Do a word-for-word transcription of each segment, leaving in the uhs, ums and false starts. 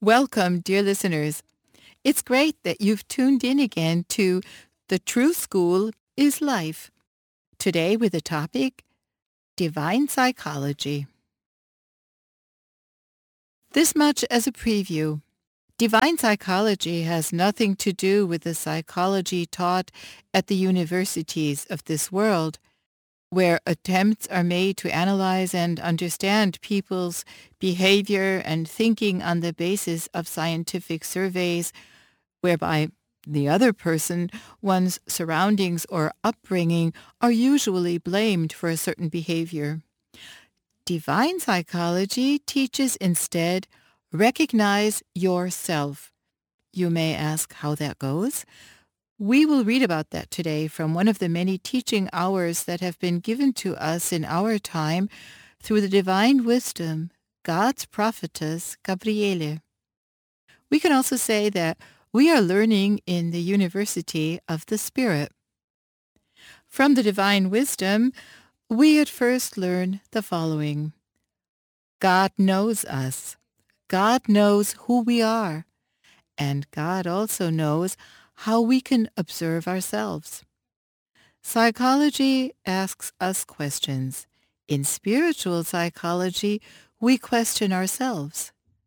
Welcome, dear listeners. It's great that you've tuned in again to The True School is Life. Today with the topic, Divine Psychology. This much as a preview. Divine psychology has nothing to do with the psychology taught at the universities of this world, where attempts are made to analyze and understand people's behavior and thinking on the basis of scientific surveys, whereby the other person, one's surroundings or upbringing, are usually blamed for a certain behavior. Divine psychology teaches instead, recognize yourself. You may ask how that goes. We will read about that today from one of the many teaching hours that have been given to us in our time through the divine wisdom, God's prophetess, Gabriele. We can also say that we are learning in the University of the Spirit. From the divine wisdom, we at first learn the following. God knows us. God knows who we are. And God also knows how we can observe ourselves. Psychology asks us questions. In spiritual psychology, we question ourselves.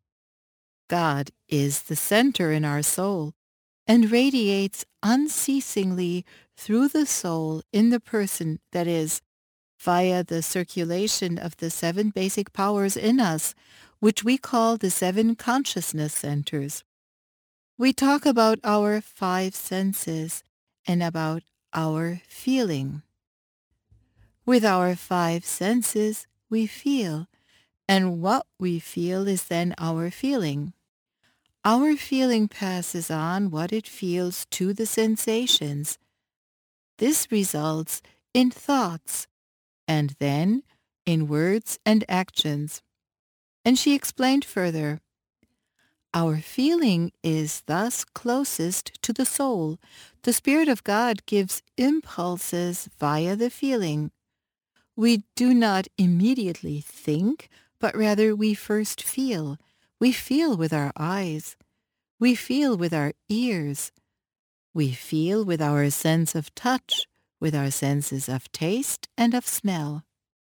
God is the center in our soul and radiates unceasingly through the soul in the person, that is, via the circulation of the seven basic powers in us, which we call the seven consciousness centers. We talk about our five senses and about our feeling. With our five senses, we feel, and what we feel is then our feeling. Our feeling passes on what it feels to the sensations. This results in thoughts, and then in words and actions. And she explained further, our feeling is thus closest to the soul. The Spirit of God gives impulses via the feeling. We do not immediately think, but rather we first feel. We feel with our eyes. We feel with our ears. We feel with our sense of touch, with our senses of taste and of smell.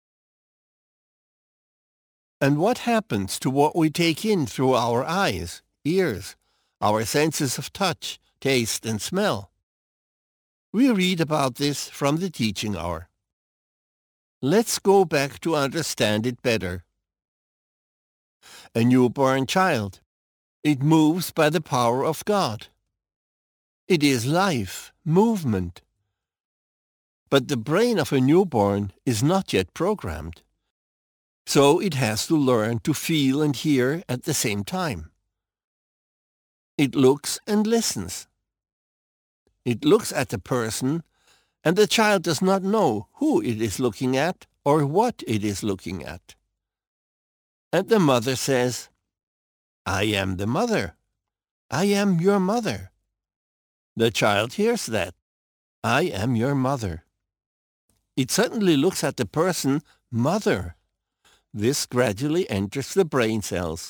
And what happens to what we take in through our eyes, ears, our senses of touch, taste, and smell? We read about this from the teaching hour. Let's go back to understand it better. A newborn child. It moves by the power of God. It is life, movement. But the brain of a newborn is not yet programmed. So it has to learn to feel and hear at the same time. It looks and listens. It looks at the person, and the child does not know who it is looking at or what it is looking at. And the mother says, I am the mother. I am your mother. The child hears that. I am your mother. It suddenly looks at the person, mother. This gradually enters the brain cells.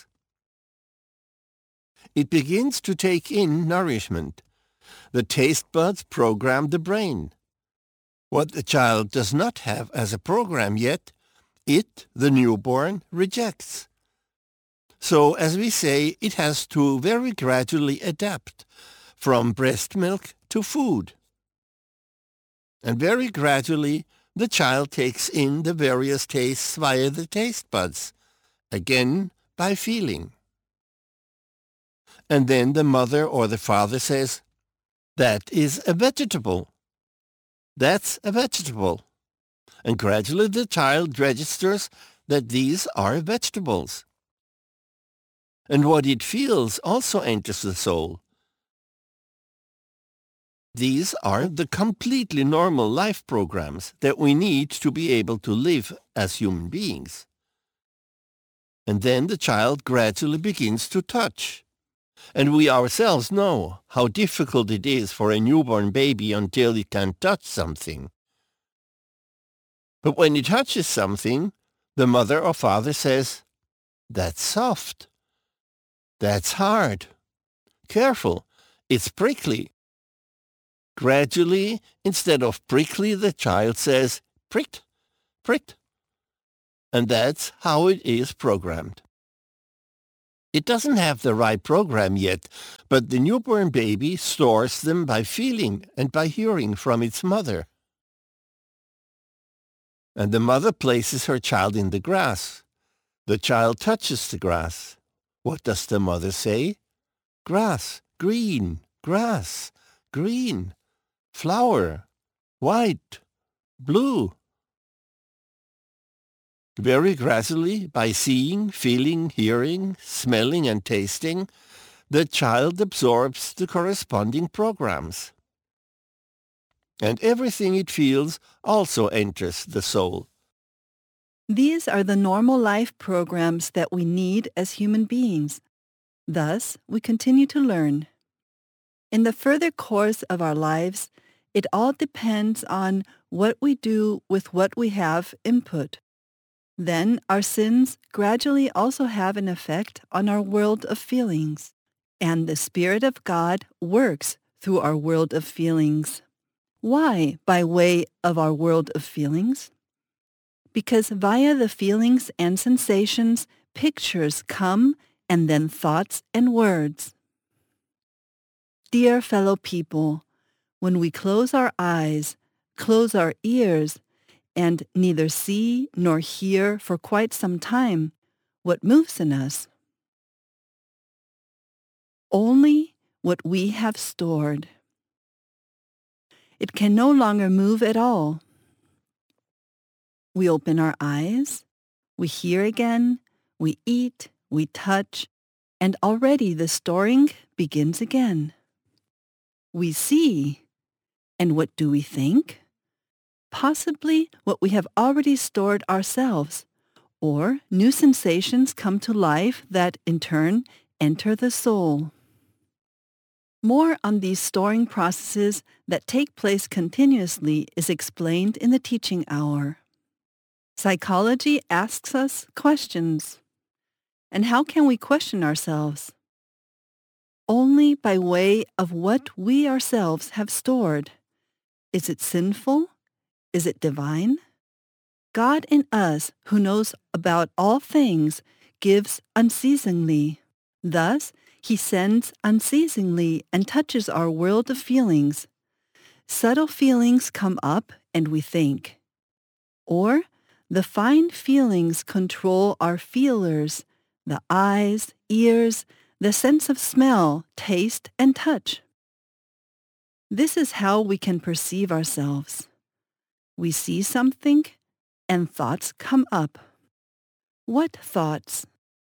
It begins to take in nourishment. The taste buds program the brain. What the child does not have as a program yet, it, the newborn, rejects. So, as we say, it has to very gradually adapt from breast milk to food. And very gradually, the child takes in the various tastes via the taste buds, again by feeling. And then the mother or the father says, that is a vegetable. That's a vegetable. And gradually the child registers that these are vegetables. And what it feels also enters the soul. These are the completely normal life programs that we need to be able to live as human beings. And then the child gradually begins to touch. And we ourselves know how difficult it is for a newborn baby until it can touch something. But when it touches something, the mother or father says, that's soft. That's hard. Careful, it's prickly. Gradually, instead of prickly, the child says, pricked, pricked. And that's how it is programmed. It doesn't have the right program yet, but the newborn baby stores them by feeling and by hearing from its mother. And the mother places her child in the grass. The child touches the grass. What does the mother say? Grass, green, grass, green, flower, white, blue. Very gradually, by seeing, feeling, hearing, smelling, and tasting, the child absorbs the corresponding programs. And everything it feels also enters the soul. These are the normal life programs that we need as human beings. Thus, we continue to learn. In the further course of our lives, it all depends on what we do with what we have input. Then our sins gradually also have an effect on our world of feelings, and the Spirit of God works through our world of feelings. Why by way of our world of feelings? Because via the feelings and sensations, pictures come and then thoughts and words. Dear fellow people, when we close our eyes, close our ears, and neither see nor hear for quite some time, what moves in us? Only what we have stored. It can no longer move at all. We open our eyes, we hear again, we eat, we touch, and already the storing begins again. We see, and what do we think? Possibly what we have already stored ourselves, or new sensations come to life that, in turn, enter the soul. More on these storing processes that take place continuously is explained in the teaching hour. Psychology asks us questions. And how can we question ourselves? Only by way of what we ourselves have stored. Is it sinful? Is it divine? God in us, who knows about all things, gives unceasingly. Thus, He sends unceasingly and touches our world of feelings. Subtle feelings come up and we think. Or the fine feelings control our feelers, the eyes, ears, the sense of smell, taste, and touch. This is how we can perceive ourselves. We see something, and thoughts come up. What thoughts?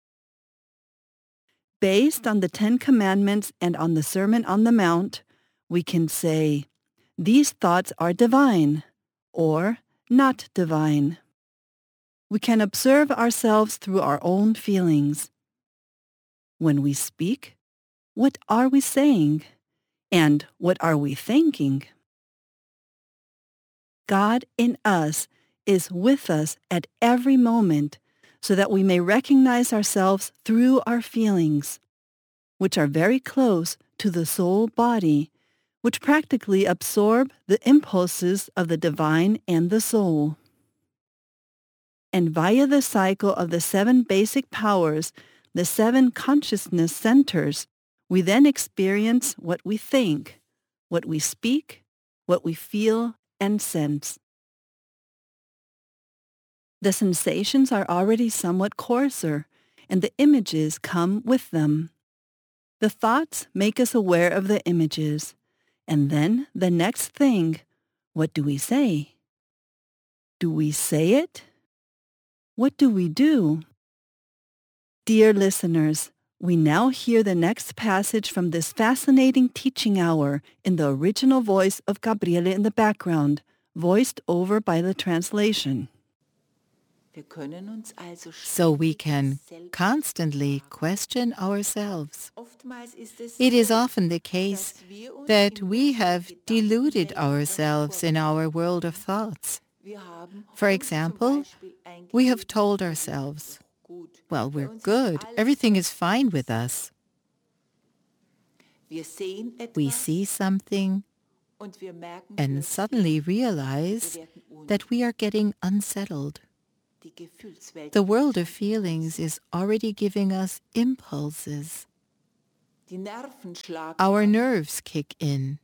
Based on the Ten Commandments and on the Sermon on the Mount, we can say, these thoughts are divine, or not divine. We can observe ourselves through our own feelings. When we speak, what are we saying? And what are we thinking? God in us is with us at every moment so that we may recognize ourselves through our feelings, which are very close to the soul body, which practically absorb the impulses of the divine and the soul. And via the cycle of the seven basic powers, the seven consciousness centers, we then experience what we think, what we speak, what we feel, and sense. The sensations are already somewhat coarser, and the images come with them. The thoughts make us aware of the images, and then the next thing, what do we say? Do we say it? What do we do? Dear listeners, we now hear the next passage from this fascinating teaching hour in the original voice of Gabriele in the background, voiced over by the translation. So we can constantly question ourselves. It is often the case that we have deluded ourselves in our world of thoughts. For example, we have told ourselves, well, we're good, everything is fine with us. Wir sehen We etwas see something und wir merken and plötzlich, suddenly wir realize werden unruhig. that we are getting unsettled. Die Gefühlswelt The world ist of schon feelings is already giving us impulses. Die Nerven schlagen Our an nerves kick in.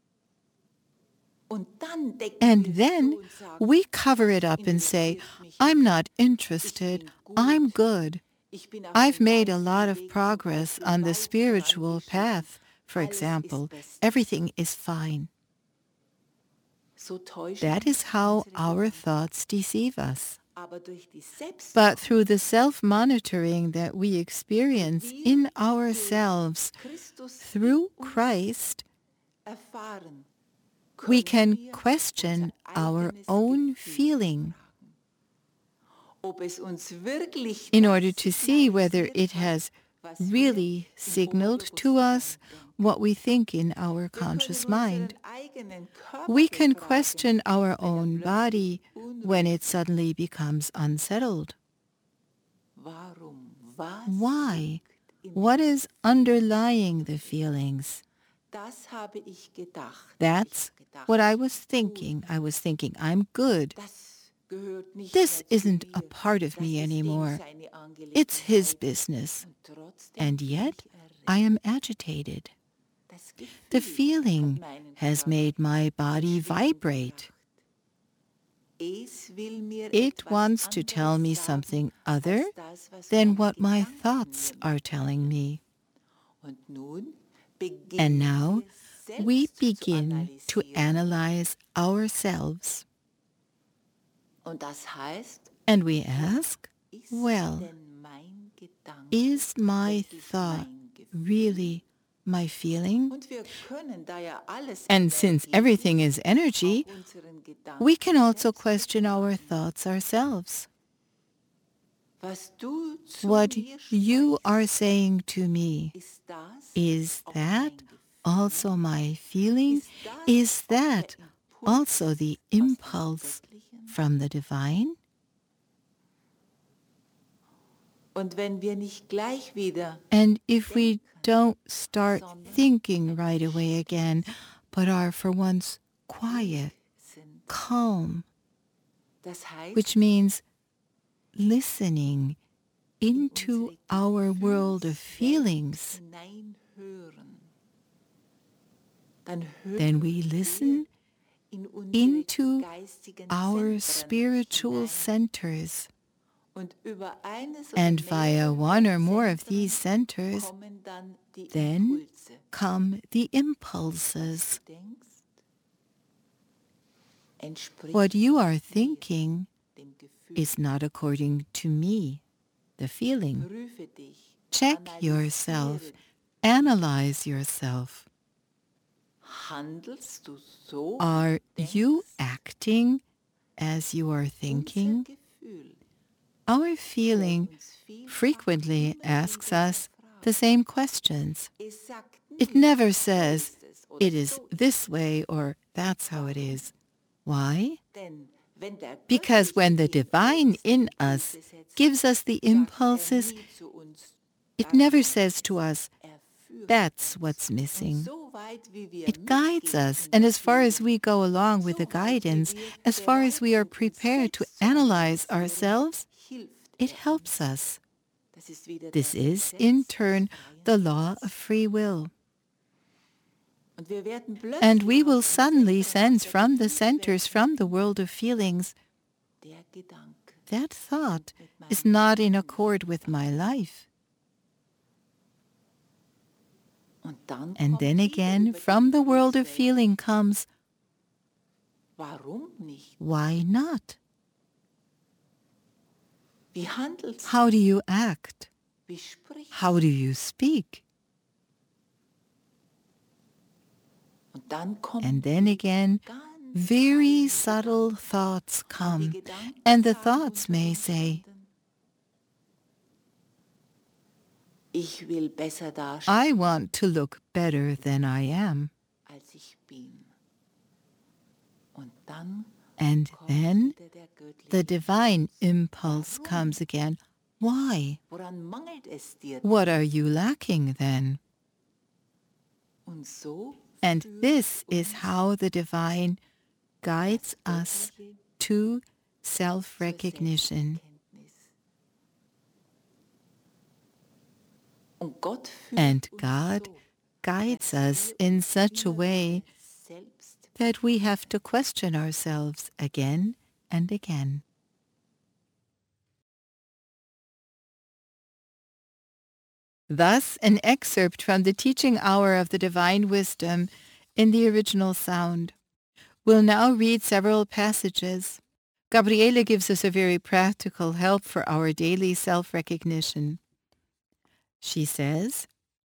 und dann decken And wir es then zu und sagen, we cover it up and say, interessiert mich I'm nicht. not interested, Ich bin I'm gut. good. Ich bin auf I've dem made a geistigen lot of Weg schon progress weit on the weit spiritual vorangeschritten. path, for Alles ist example. bestens. Everything is fine. So täuschen That uns is how unsere our Gedanken. thoughts deceive us. Aber durch die But Selbstwahrnehmung through the self-monitoring that we experience in ourselves Christus through in uns Christ, erfahren, we können can wir question unser our eigenes own Gefühl feeling fragen. Ob es uns wirklich in das order to see whether signalisiert it hat, has was wir really im signaled to us Oberbewusstsein denken. what we think in our Wir conscious können mind. unseren eigenen Körper We can befragen, question our wenn er own plötzlich body unruhig when it wird. suddenly becomes unsettled. Warum? Was Why? liegt in What den is underlying the feelings? Das habe ich gedacht. That's ich gedacht, what I was gut, thinking. I was thinking, I'm good. das gehört nicht This mehr zu isn't a mir. part of Das me ist ihm anymore. seine It's his Angelegenheit. business. Und trotzdem And bin yet, ich erregt. I am agitated. Das Gefühl The feeling hat meinen has Körper made my in body Schwingung vibrate. gebracht. Es will mir It etwas wants to tell me anderes sagen, something other als das, was than meine what my Gedanken thoughts mir are telling me. Und nun And beginnen now wir we selbst zu begin to analysieren. analyze ourselves. Und das heißt, And we ask, ist well, denn mein Gedanke is my wirklich thought mein Gefühl? really my feeling? Und wir können, da ja alles And since Energie everything ist, is energy, auch unseren Gedanken we can also selbst question our befragen. thoughts ourselves. Was du zu What mir you sprichst, are saying to me, ist das is auch that mein Gefühl? also my feeling? Ist das Is auch der that Impuls also the aus dem impulse Göttlichen? from the divine? Und wenn wir nicht gleich wieder And if we denken, don't start sondern thinking ein right away again, but are for once quiet, sind, calm, das heißt, which means listening in into unsere our world of Gefühlswelt feelings, hineinhören, dann then hören we wir listen in unsere into geistigen our Zentren spiritual hinein. centers. Und über eines oder And via mehrere one or more of Zentren these centers, kommen dann die then Impulse. come the Was impulses. du denkst, entspricht What you are nicht thinking dem Gefühl. is not according to me, the feeling. Prüfe dich, Check analysiere yourself, dich. analyze yourself. Handelst du so, Are wie du you denkst? acting as you are Unser thinking? Gefühl Our stellt feeling uns vielfach frequently immer asks dieselben us Fragen. the same questions. Es sagt It nicht, never so says, ist es oder it is so ist this way or that's how it is. Why? Denn wenn der Because when the Göttliche divine in in uns us Impulse setzt, gives us the sagt er impulses, nie zu uns, it never daran says to ist us, er führt that's uns. what's Und missing. so weit, wie wir It guides mitgehen us, in and der as far as Führung, we go along with the so weit, wie guidance, wir as far as bereit we are sind, uns prepared to selbst zu analyze analysieren, ourselves, hilft it er helps uns. us. Das ist wieder This das is, Gesetz in des turn, freien the law Willens. of free will. Und wir werden And plötzlich we will aus den suddenly Zentren, aus sense der from the Gefühlswelt centers, from the world of feelings, der Gedanke that thought stimmt mit is meinem not in Gefühl accord with my überein. life. Und dann And kommt then wieder again, über die from the world of Gefühlswelt, feeling comes, warum nicht? why not? Wie handelst du? How do you act? Wie sprichst How du? do you speak? Und dann kommen And then die again, ganz very feinen subtle Gedanken. thoughts Und die come, Gedanken and the sagen thoughts unter may say, Umständen, ich will besser dastehen, I want to look better than I am. als ich bin. Und dann And kommt then wieder der the göttliche divine Impuls. impulse Warum? comes again. Why? Woran mangelt es dir? What are you lacking then? Und so And führt this is uns how the divine guides das us Göttliche to zur self-recognition. Selbsterkenntnis. Und Gott führt And uns God so, guides dass us wir in uns such a immer way wieder selbst that we have to question ourselves again and again. Thus, an excerpt from the teaching hour of the Divine Wisdom in the original sound. We'll now read several passages. Gabriele gives us a very practical help for our daily self-recognition. She says,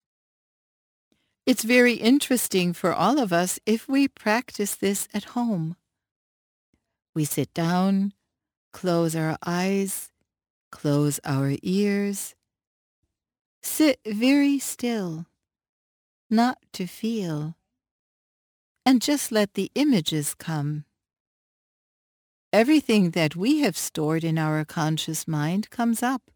"It's very interesting for all of us if we practice this at home. We sit down, close our eyes, close our ears, sit very still, not to feel, and just let the images come. Everything that we have stored in our conscious mind comes up.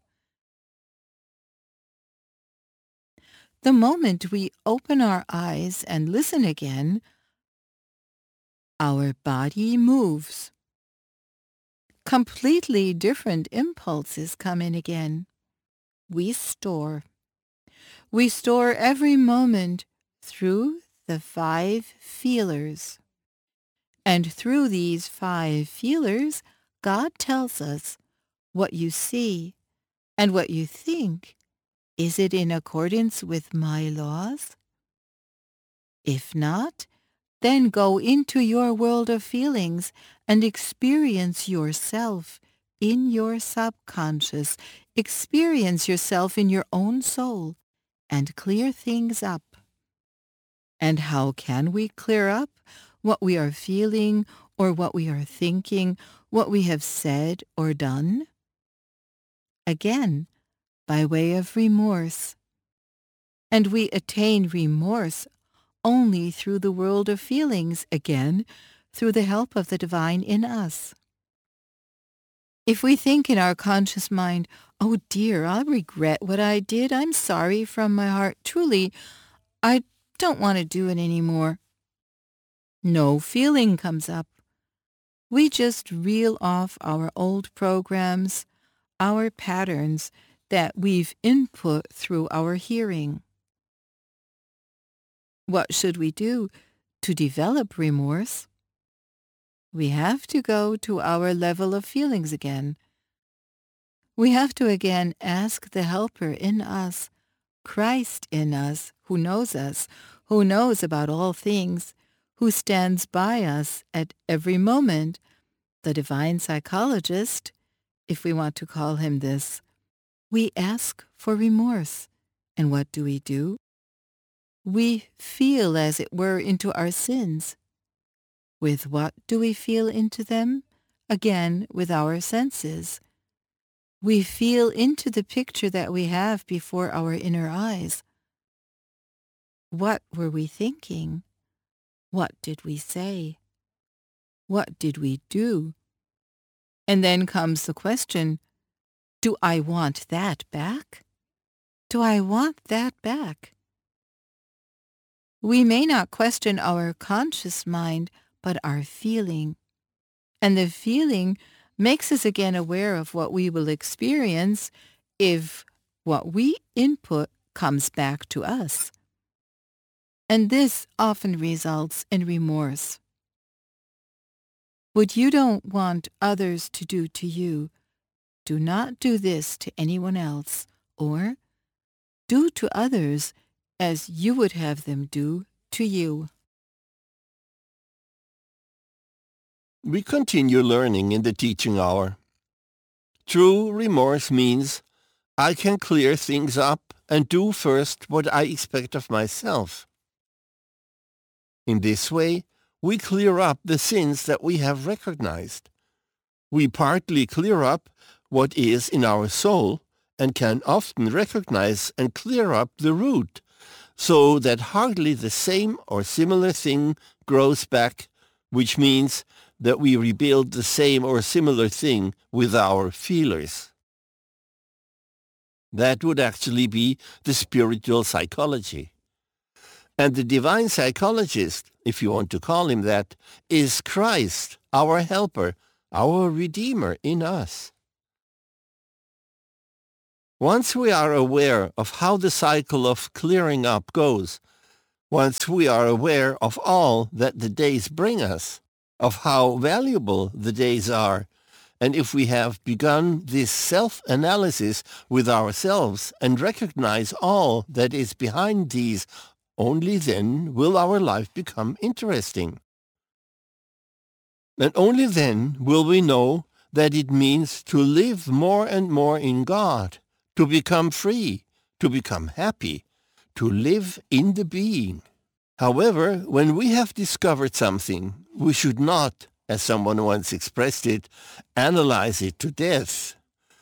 The moment we open our eyes and listen again, our body moves. Completely different impulses come in again. We store. We store every moment through the five feelers. And through these five feelers, God tells us what you see and what you think. Is it in accordance with my laws? If not, then go into your world of feelings and experience yourself in your subconscious. Experience yourself in your own soul and clear things up. And how can we clear up what we are feeling or what we are thinking, what we have said or done? Again, by way of remorse. And we attain remorse only through the world of feelings, again, through the help of the divine in us. If we think in our conscious mind, "Oh dear, I regret what I did. I'm sorry from my heart. Truly, I don't want to do it anymore." No feeling comes up. We just reel off our old programs, our patterns that we've input through our hearing. What should we do to develop remorse? We have to go to our level of feelings again. We have to again ask the helper in us, Christ in us, who knows us, who knows about all things, who stands by us at every moment, the divine psychologist, if we want to call him this. We ask for remorse. And what do we do? We feel, as it were, into our sins. With what do we feel into them? Again, with our senses. We feel into the picture that we have before our inner eyes. What were we thinking? What did we say? What did we do? And then comes the question, do I want that back? Do I want that back? We may not question our conscious mind, but our feeling. And the feeling makes us again aware of what we will experience if what we input comes back to us. And this often results in remorse. What you don't want others to do to you, do not do this to anyone else, or do to others as you would have them do to you. We continue learning in the teaching hour. True remorse means I can clear things up and do first what I expect of myself. In this way, we clear up the sins that we have recognized. We partly clear up what is in our soul and can often recognize and clear up the root, so that hardly the same or similar thing grows back, which means that we rebuild the same or similar thing with our feelers. That would actually be the spiritual psychology. And the divine psychologist, if you want to call him that, is Christ, our helper, our Redeemer in us. Once we are aware of how the cycle of clearing up goes, once we are aware of all that the days bring us, of how valuable the days are, and if we have begun this self-analysis with ourselves and recognize all that is behind these, only then will our life become interesting. And only then will we know that it means to live more and more in God, to become free, to become happy, to live in the being. However, when we have discovered something, we should not, as someone once expressed it, analyze it to death.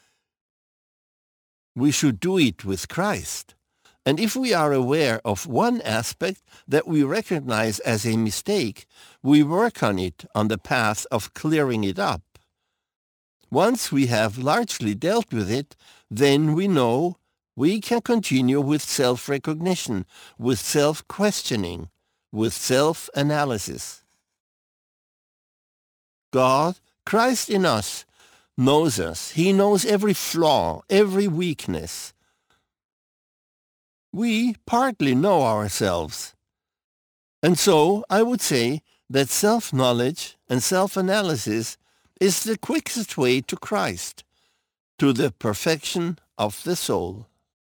We should do it with Christ. And if we are aware of one aspect that we recognize as a mistake, we work on it on the path of clearing it up. Once we have largely dealt with it, then we know we can continue with self-recognition, with self-questioning, with self-analysis. God, Christ in us, knows us. He knows every flaw, every weakness. We partly know ourselves. And so I would say that self-knowledge and self-analysis is the quickest way to Christ, to the perfection of the soul.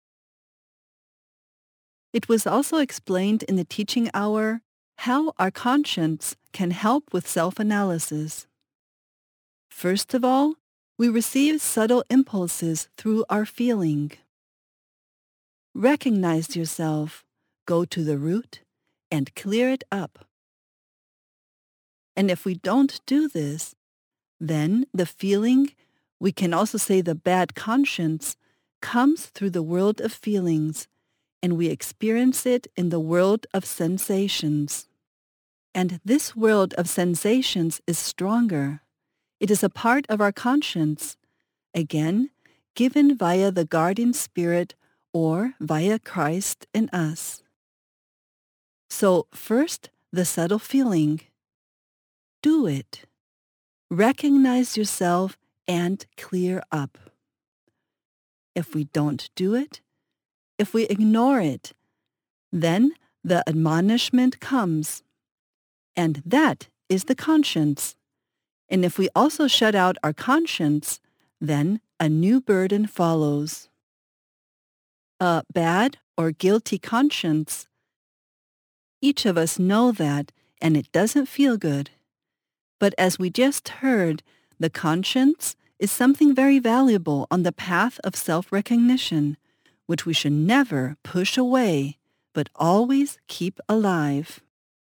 It was also explained in the teaching hour how our conscience can help with self-analysis. First of all, we receive subtle impulses through our feeling. Recognize yourself, go to the root, and clear it up. And if we don't do this, then the feeling, we can also say the bad conscience, comes through the world of feelings, and we experience it in the world of sensations. And this world of sensations is stronger. It is a part of our conscience, again, given via the guardian spirit or via Christ in us. So first, the subtle feeling. Do it. Recognize yourself and clear up. If we don't do it, if we ignore it, then the admonishment comes. And that is the conscience. And if we also shut out our conscience, then a new burden follows. A bad or guilty conscience. Each of us know that, and it doesn't feel good. But as we just heard, the conscience is something very valuable on the path of self-recognition, which we should never push away, but always keep alive.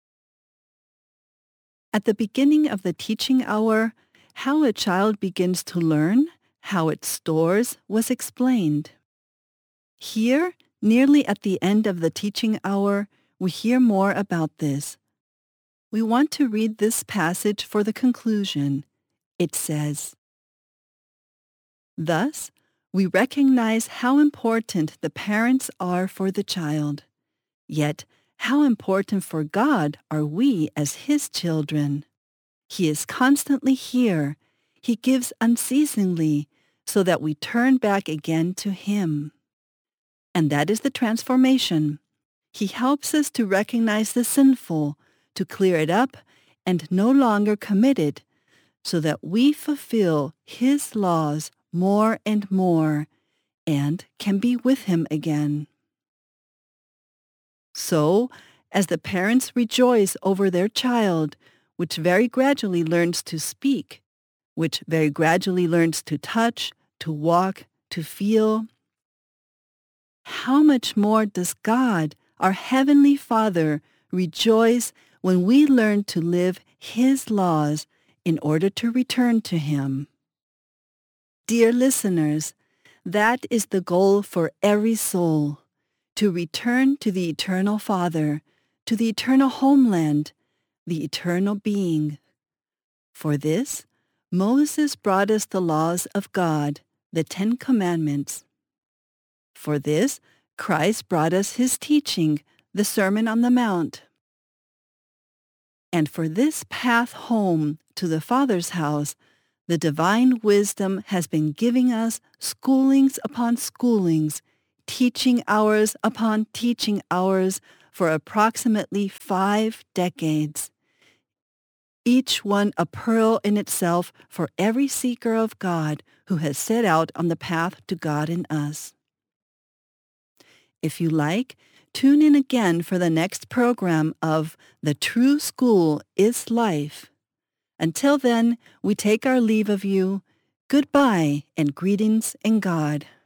At the beginning of the teaching hour, how a child begins to learn, how it stores, was explained. Here, nearly at the end of the teaching hour, we hear more about this. We want to read this passage for the conclusion. It says, "Thus, we recognize how important the parents are for the child. Yet, how important for God are we as His children. He is constantly here. He gives unceasingly, so that we turn back again to Him. And that is the transformation. He helps us to recognize the sinful, to clear it up, and no longer commit it, so that we fulfill His laws more and more, and can be with Him again. So, as the parents rejoice over their child, which very gradually learns to speak, which very gradually learns to touch, to walk, to feel, how much more does God, our Heavenly Father, rejoice when we learn to live His laws in order to return to Him? Dear listeners, that is the goal for every soul, to return to the Eternal Father, to the eternal homeland, the eternal being. For this, Moses brought us the laws of God, the Ten Commandments. For this, Christ brought us His teaching, the Sermon on the Mount. And for this path home to the Father's house, the divine wisdom has been giving us schoolings upon schoolings, teaching hours upon teaching hours for approximately five decades. Each one a pearl in itself for every seeker of God who has set out on the path to God in us. If you like, tune in again for the next program of The True School is Life. Until then, we take our leave of you. Goodbye and greetings in God.